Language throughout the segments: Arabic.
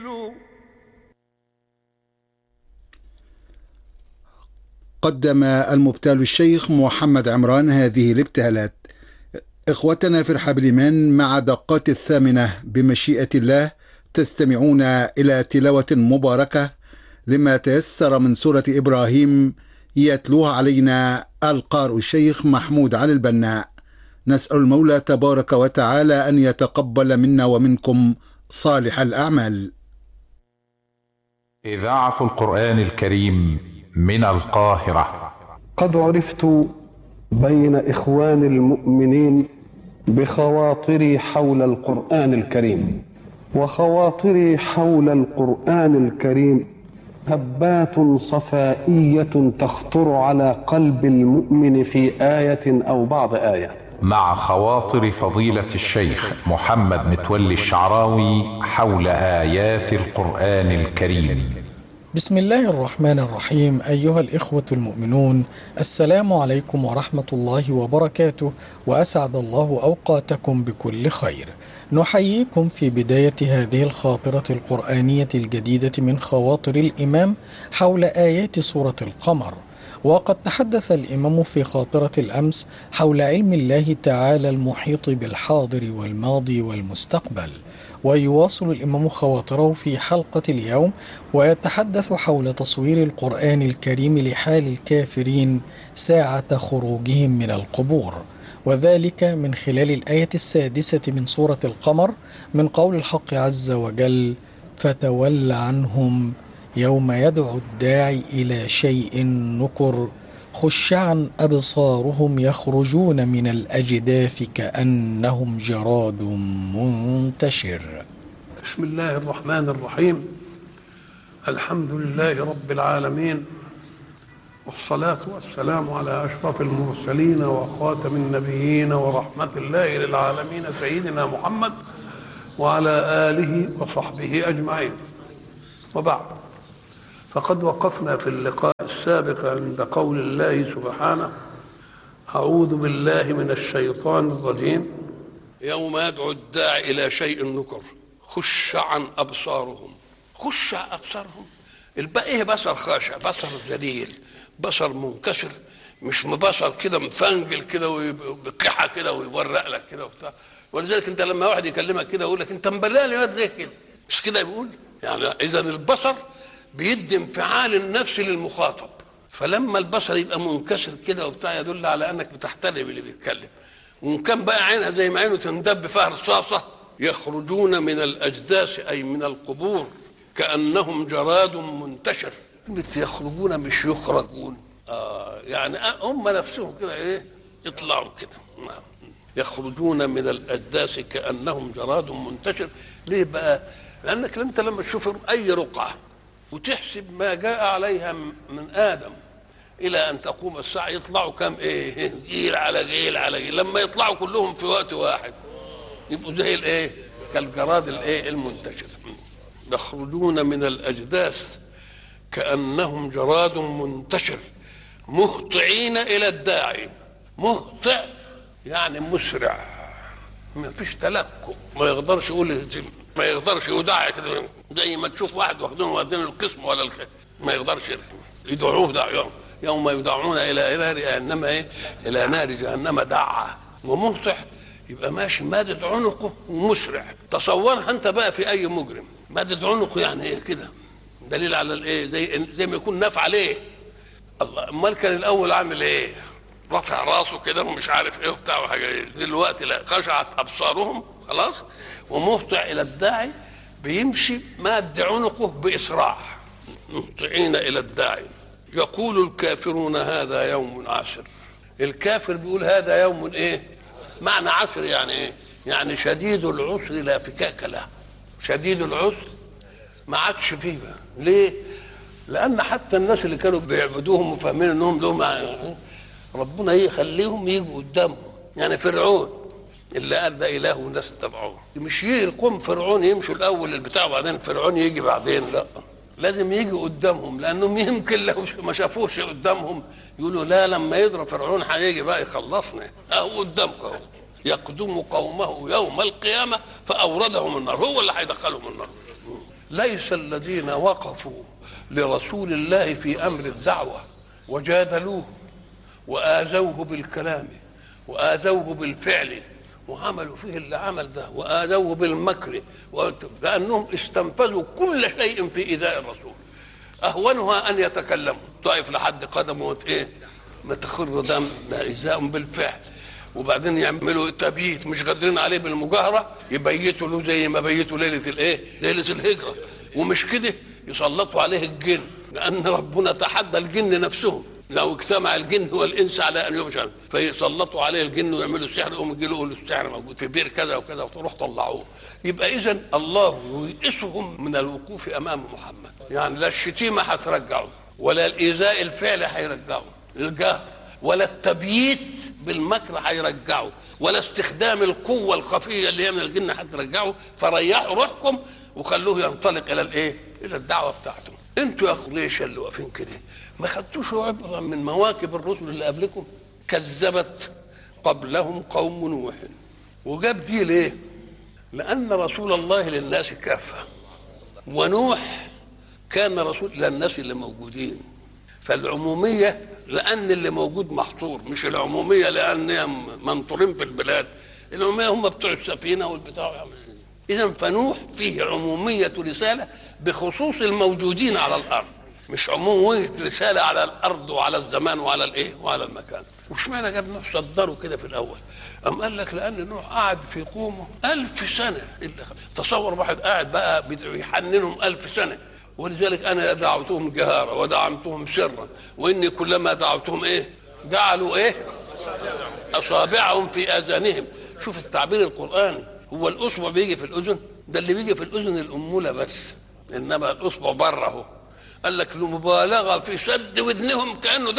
قدم المبتال الشيخ محمد عمران هذه الابتهالات. إخوتنا في رحاب الإيمان، مع دقات 8 بمشيئة الله تستمعون إلى تلاوة مباركة لما تيسر من سورة إبراهيم يتلوها علينا القارئ الشيخ محمود علي البناء. نسأل المولى تبارك وتعالى أن يتقبل منا ومنكم صالح الأعمال. إذاعة القرآن الكريم من القاهرة. قد عرفت بين إخوان المؤمنين بخواطري حول القرآن الكريم، وخواطري حول القرآن الكريم هبات صفائية تخطر على قلب المؤمن في آية أو بعض آية. مع خواطر فضيلة الشيخ محمد متولي الشعراوي حول آيات القرآن الكريم. بسم الله الرحمن الرحيم. أيها الإخوة المؤمنون، السلام عليكم ورحمة الله وبركاته، وأسعد الله أوقاتكم بكل خير. نحييكم في بداية هذه الخاطرة القرآنية الجديدة من خواطر الإمام حول آيات سورة القمر. وقد تحدث الإمام في خاطرة الأمس حول علم الله تعالى المحيط بالحاضر والماضي والمستقبل، ويواصل الإمام خواطره في حلقة اليوم ويتحدث حول تصوير القرآن الكريم لحال الكافرين ساعة خروجهم من القبور، وذلك من خلال الآية 6 من سورة القمر من قول الحق عز وجل: فتول عنهم يوم يدعو الداعي إلى شيء نكر خشعا أبصارهم يخرجون من الأجداث كأنهم جراد منتشر. بسم الله الرحمن الرحيم. الحمد لله رب العالمين، والصلاة والسلام على أشرف المرسلين وخاتم النبيين ورحمة الله للعالمين سيدنا محمد وعلى آله وصحبه أجمعين، وبعد. فقد وقفنا في اللقاء السابق عند قول الله سبحانه: أعوذ بالله من الشيطان الرجيم. يوم يدعو الداعي إلى شيء نكر خشعا أبصارهم. خشع أبصارهم، الباقي بصر خاشع، بصر ذليل، بصر منكسر، مش بصر كده مفنجل كده وبقحة كده ويورق لك كده وبتاع. ولذلك انت لما واحد يكلمك كده يقول لك انت مبلال يا ليه كده، مش كده يقول؟ يعني اذا البصر بيدي انفعال النفس للمخاطب، فلما البصر يبقى منكسر كده وبتاع يدل على انك بتحترم اللي بيتكلم. وان كان بقى عينها زي ما عينه تندب فيها رصاصه، يخرجون من الاجداث اي من القبور كانهم جراد منتشر. يخرجون مش يخرجون، يعني هم نفسهم كده ايه يطلعوا كده. يخرجون من الاجداث كانهم جراد منتشر. ليه بقى؟ لانك انت لما تشوف اي رقعه وتحسب ما جاء عليها من آدم إلى أن تقوم الساعة يطلعوا كم إيه؟ جيل على جيل على جيل. لما يطلعوا كلهم في وقت واحد يبقوا زي الإيه؟ كالجراد الإيه؟ المنتشر. يخرجون من الأجداث كأنهم جراد منتشر مهطعين إلى الداعي. مهطع يعني مسرع، ما فيش تلكؤ، ما يقدرش يقول، ما يقدرش يدعي كده زي ما تشوف واحد واخدين القسم ولا الخير، ما يقدرش يدعوه دعوه. يوم يدعون الى نار جهنم ايه؟ الى نار جهنم دعا. ومهطع يبقى ماشي مادد عنقه ومسرع. تصورها انت بقى في اي مجرم مادد عنقه، يعني ايه كده؟ دليل على الايه؟ زي ما يكون نافع عليه. الله، امال كان الاول عامل ايه؟ رافع راسه كده ومش عارف ايه وبتاع وحاجه. دلوقتي لا، خشعت ابصارهم خلاص. ومهطع الى الداعي بيمشي ماد عنقه باسراع. مهطعين الى الداعي. يقول الكافرون هذا يوم عسر. الكافر بيقول هذا يوم ايه؟ معنى عسر يعني ايه؟ يعني شديد العسر لا فكاك له. شديد العسر ما عادش فيه بقى. ليه؟ لان حتى الناس اللي كانوا بيعبدوهم وفاهمين انهم لهم ربنا يخليهم يجوا قدامهم. يعني فرعون اللي قال ده اله والناس اتبعوه، مش يقوم فرعون يمشوا الاول البتاع وبعدين فرعون يجي بعدين، لا، لازم يجي قدامهم، لانهم يمكن لو ما شافوش قدامهم يقولوا لا، لما يضرب فرعون هيجي بقى يخلصنا. اهو قدامكم اهو. يقدم قومه يوم القيامه فاوردهم النار، هو اللي هيدخلهم النار. ليس الذين وقفوا لرسول الله في أمر الدعوة وجادلوه وآذوه بالكلام وآذوه بالفعل وعملوا فيه اللي عمل ده وآذوه بالمكر، لأنهم استنفذوا كل شيء في إيذاء الرسول. أهونها أن يتكلموا طائف لحد قدمه ما تخر دم، ده إيذاء بالفعل. وبعدين يعملوا تبييت، مش قادرين عليه بالمجاهرة يبيتوا له زي ما بيتوا ليلة الهجرة. ومش كده يسلطوا عليه الجن، لأن ربنا تحدى الجن نفسهم، لو اجتمع الجن والانس على ان يبشر فيسلطوا عليه الجن ويعملوا السحر، يقوموا يجي له السحر موجود في بير كذا وكذا وتروح طلعوه. يبقى اذا الله يئسهم من الوقوف امام محمد، يعني لا الشتيمه هترجعه ولا الايذاء الفعل هيرجعه الجهر ولا التبييت بالمكر هيرجعه ولا استخدام القوه الخفيه اللي هي من الجن هترجعه. فريحوا روحكم وخلوه ينطلق الى الى الدعوه بتاعته. انتوا يا قريش اللي واقفين كده ما خدتوش عبرة من مواكب الرسل اللي قبلكم؟ كذبت قبلهم قوم نوح. وجاب دي ليه؟ لأن رسول الله للناس كافة، ونوح كان رسول للناس اللي موجودين. فالعمومية لأن اللي موجود محصور، مش العمومية لأن منطورين في البلاد. العمومية هم بتوع السفينة والبتاع. إذن فنوح فيه عمومية رسالة بخصوص الموجودين على الأرض، مش عمومية رسالة على الأرض وعلى الزمان وعلى وعلى المكان. وش معنى جاب نوح صدره كده في الأول؟ أم قال لك لأن نوح قعد في قومه 1000 سنة. تصور واحد قاعد بقى بيحننهم 1000 سنة. ولذلك أنا دعوتهم جهارا ودعمتهم سرا، وإني كلما دعوتهم جعلوا أصابعهم في آذانهم. شوف التعبير القرآني، هو الأصبع بيجي في الأذن؟ ده اللي بيجي في الأذن الأمولة بس، إنما الأصبع بره اهو. قال لك لمبالغه في سد ودنهم، كانه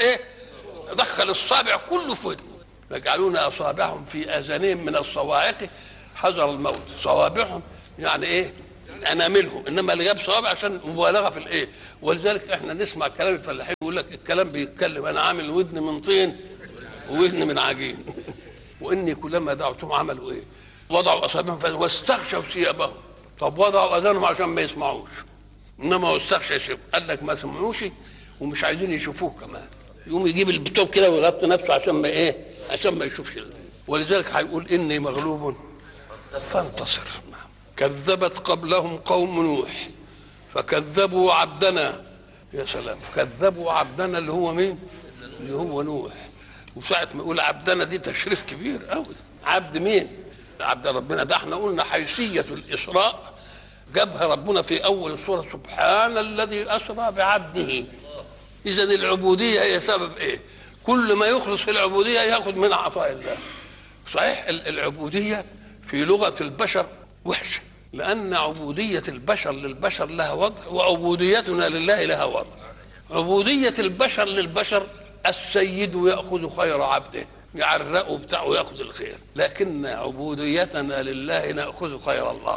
دخل الصابع كله في ودنه. يجعلون اصابعهم في اذانهم من الصواعق حذر الموت. صوابعهم يعني اناملهم، انما اللي جاب صوابع عشان مبالغه في ولذلك احنا نسمع كلام الفلاحين يقول لك الكلام بيتكلم انا عامل ودن من طين وودن من عجين. واني كلما دعوتهم عملوا وضعوا اصابعهم واستغشوا ثيابهم. طب وضعوا اذانهم عشان ما يسمعوش، انما هو استغشى. قال لك ما سمعوش ومش عايزين يشوفوه كمان، يقوم يجيب البتوب كده ويغطي نفسه عشان ما عشان ما يشوفش. ولذلك هيقول اني مغلوب فانتصر. كذبت قبلهم قوم نوح فكذبوا عبدنا. يا سلام، كذبوا عبدنا اللي هو مين؟ اللي هو نوح. وساعة ما يقول عبدنا دي تشريف كبير قوي. عبد مين؟ عبد ربنا. ده احنا قلنا حيثية الإسراء جابها ربنا في أول السورة، سبحان الذي أسرى بعبده. إذن العبودية هي سبب كل ما يخلص في العبودية يأخذ من عطاء الله. صحيح العبودية في لغة البشر وحشة، لأن عبودية البشر للبشر لها وضع، وعبوديتنا لله لها وضع. عبودية البشر للبشر السيد يأخذ خير عبده، يعرقه بتاعه ويأخذ الخير، لكن عبوديتنا لله نأخذ خير الله.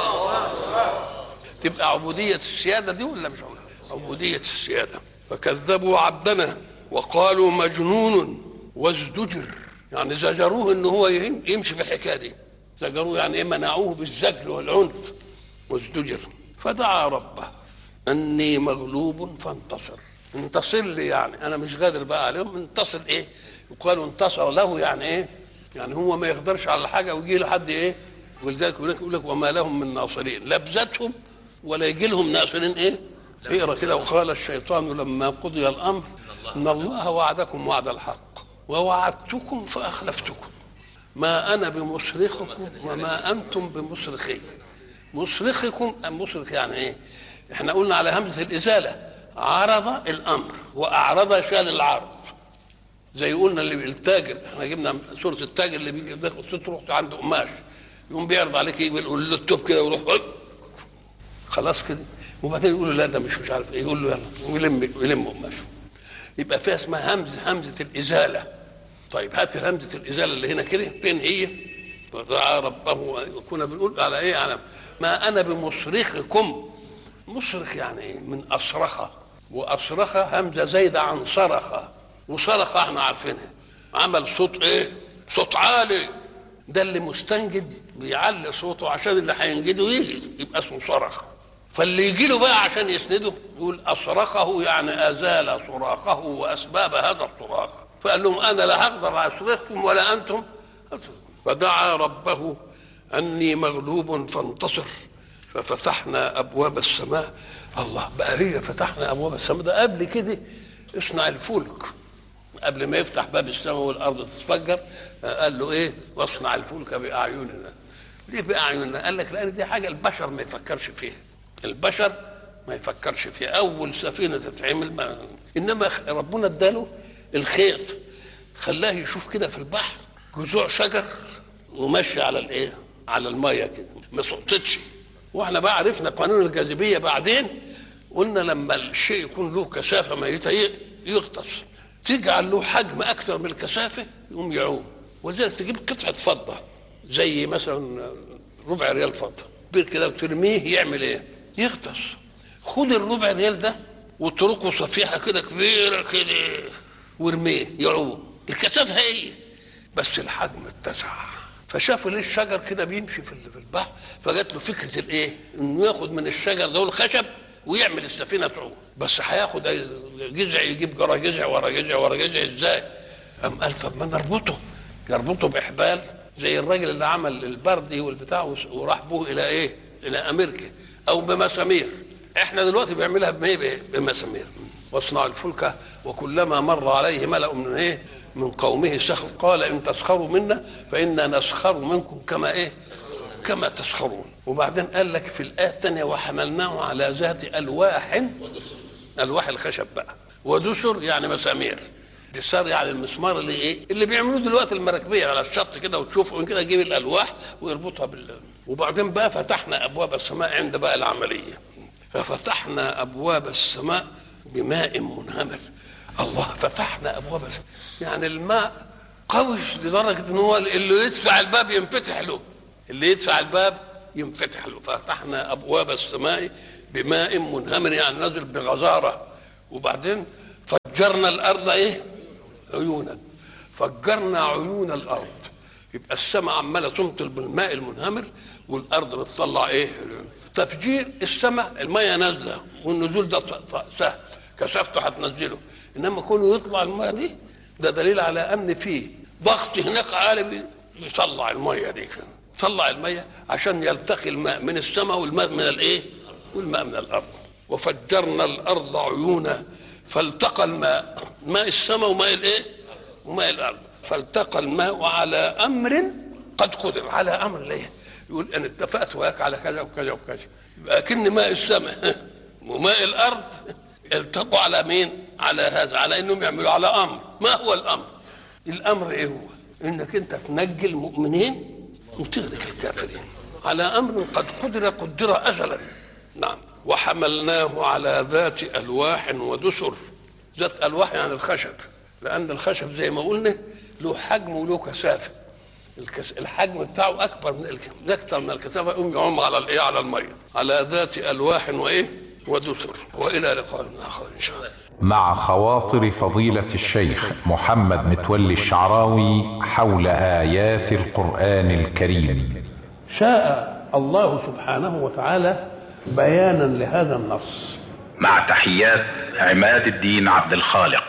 تبقى عبودية السيادة دي ولا مش عبودية السيادة؟ فكذبوا عبدنا وقالوا مجنون وازدجر، يعني زجروه انه هو يمشي في الحكايه دي. زجروه يعني منعوه بالزجر والعنف. وازدجر فدعا ربه اني مغلوب فانتصر. انتصر لي يعني انا مش قادر بقى عليهم. انتصر يقالوا انتصر له يعني يعني هو ما يقدرش على حاجه ويجي له حد ولذلك يقول لك وما لهم من ناصرين، لا بذاتهم ولا يجي لهم ناصرين. اقرا كده. وقال الشيطان لما قضي الامر ان الله وعدكم وعد الحق ووعدتكم فاخلفتكم ما انا بمصرخكم وما انتم بمصرخي. مصرخكم مصرخ يعني احنا قلنا على همزه الازاله. عرض الامر واعرض شال العرض، زي قلنا اللي التاجر. احنا جبنا سوره التاجر اللي بيجي تروح عنده قماش يقوم بيعرض عليك يقول له التوب كده ويروح خلاص كده، وبعدين يقول له لا ده مش عارف يقول له يلا ويلم قماشه. يبقى فيها اسمها همزه الازاله. طيب هات همزه الازاله اللي هنا كده فين هي؟ فدعا ربه. كنا بنقول على على ما انا بمصرخكم. مصرخ يعني من اصرخ، واصرخ همزه زايده عن صرخ. وصرخ احنا عارفينها عمل صوت صوت عالي. ده اللي مستنجد بيعلي صوته عشان اللي هينجده يجي، يبقى اسمه صرخ. فاللي يجي له بقى عشان يسنده يقول أصرخه، يعني أزال صراخه وأسباب هذا الصراخ. فقال لهم أنا لا هقدر أصرخكم ولا أنتم. فدعا ربه أني مغلوب فانتصر ففتحنا أبواب السماء. الله بقى، هي فتحنا أبواب السماء ده قبل كده اصنع الفلك، قبل ما يفتح باب السماء والأرض تتفجر قال له إيه؟ واصنع الفلك بأعيننا. ليه بأعيننا؟ قال لك لأن دي حاجة البشر ما يفكرش فيها، البشر ما يفكرش فيها. أول سفينة تتعمل إنما ربنا اداله الخيط، خلاه يشوف كده في البحر جذوع شجر وماشي على الايه؟ على الميه كده ما سقطتش. واحنا بقى عرفنا قانون الجاذبيه بعدين، قلنا لما الشيء يكون له كثافه ميته يغطس، تجعل له حجم اكثر من الكثافه يقوم يعوم. ولذلك تجيب قطعه فضه زي مثلا ربع ريال فضه كبير كده وترميه يعمل ايه؟ يغطس. خد الربع ريال ده واتركه صفيحه كده كبيره كده وارميه يعوم، الكثافه هي بس الحجم اتسع. فشافوا ليه الشجر كده بيمشي في البحر، فجات له فكره الايه؟ انه ياخد من الشجر ده الخشب ويعمل السفينه تعوم. بس هياخد جذع، يجيب جرى جذع ورا جذع ورا جذع ازاي؟ قام قال طب ما يربطه باحبال زي الراجل اللي عمل البردي والبتاع وراح به الى ايه؟ الى امريكا، او بمسامير. احنا دلوقتي بيعملها بايه؟ بمسامير. واصنع الفلك وكلما مر عليه ملأ من ايه؟ من قومه سخر قال ان تسخروا منا فإنا نسخر منكم كما ايه؟ كما تسخرون. وبعدين قال لك في الآية الثانية وحملناه على ذات ألواح الخشب بقى، ودسر يعني مسامير. دسار يعني المسمار اللي ايه؟ اللي بيعملوه دلوقتي المراكبية على الشط كده، وتشوفوا كده يجيب الألواح ويربطها وبعدين بقى فتحنا أبواب السماء عند بقى العملية. ففتحنا أبواب السماء بماء منهمر. الله، فتحنا أبواب السماء يعني الماء قوي لدرجة ان هو اللي يدفع الباب ينفتح له، اللي يدفع الباب ينفتح له. فتحنا أبواب السماء بماء منهمر يعني نزل بغزارة. وبعدين فجرنا الأرض ايه؟ عيونا. فجرنا عيون الأرض، يبقى السماء عمالة تمطر بالماء المنهمر والأرض بتطلع ايه؟ تفجير السماء، المية نازلة والنزول ده سهل، كثافته هتنزله. انما كونه يطلع المية دي ده دليل على ان فيه ضغط هناك عالي يطلع المية دي، يطلع المية عشان يلتقي الماء من السماء والماء من الايه؟ والماء من الارض. وفجرنا الارض عيونا فالتقى الماء، ماء السماء وماء الايه؟ وماء الارض. فالتقى الماء على امر قد قدر. على امر ليه؟ يقول انا اتفقت وياك على كذا وكذا وكذا. يبقى كن ماء السماء وماء الارض التقوا على مين؟ على هذا، على انهم يعملوا على امر. ما هو الامر؟ الامر ايه هو؟ انك انت تنجي المؤمنين وتغرق الكافرين. على امر قد قدر ازلا. نعم. وحملناه على ذات الواح ودسر. ذات الواح يعني الخشب، لان الخشب زي ما قلنا له حجم وله كثافه. الحجم بتاعه اكبر من الكثافه، يقوم يعوم على الايه؟ على الميه. على ذات الواح وايه؟ ودسر. والى لقاء اخر ان شاء الله. مع خواطر فضيلة الشيخ محمد متولي الشعراوي حول آيات القرآن الكريم. شاء الله سبحانه وتعالى بيانا لهذا النص. مع تحيات عماد الدين عبد الخالق.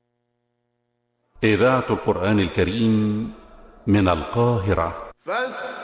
إذاعة القرآن الكريم من القاهرة.